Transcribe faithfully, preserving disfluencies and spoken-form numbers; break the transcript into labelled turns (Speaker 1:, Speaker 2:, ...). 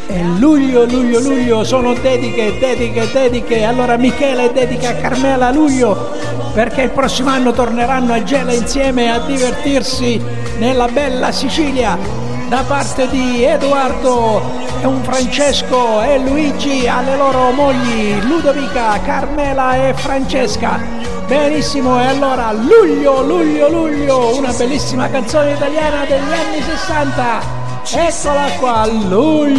Speaker 1: E luglio, luglio, luglio sono dediche, dediche, dediche. Allora Michele dedica a Carmela luglio, perché il prossimo anno torneranno a Gela insieme a divertirsi nella bella Sicilia. Da parte di Edoardo e un Francesco e Luigi alle loro mogli Ludovica, Carmela e Francesca. Benissimo, e allora luglio, luglio, luglio, una bellissima canzone italiana degli anni sessanta. Eccola qua, luglio.